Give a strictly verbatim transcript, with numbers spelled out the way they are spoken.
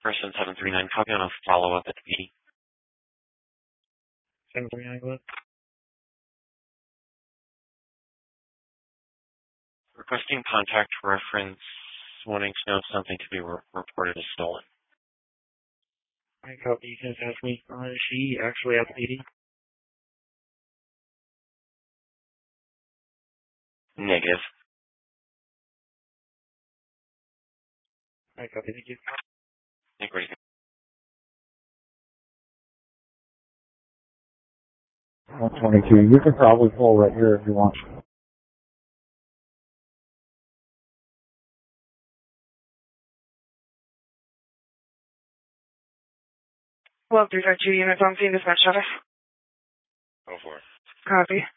Person seven three nine, copy on a follow-up at the P D. seven three nine, what? Requesting contact reference, wanting to know if something to be re reported as stolen. I copy, you can just ask me. Uh, is she actually at the P D? Negative. I copy, thank you. Negative. one twenty-two. You can probably pull right here if you want. Well, three five two units on scene, dispatch status. Go for it. Copy.